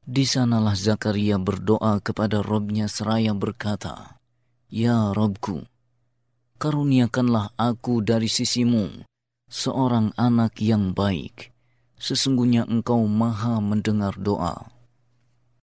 Di sanalah Zakaria berdoa kepada Robnya seraya berkata, "Ya Robku, karuniakanlah aku dari sisimu seorang anak yang baik. Sesungguhnya Engkau maha mendengar doa."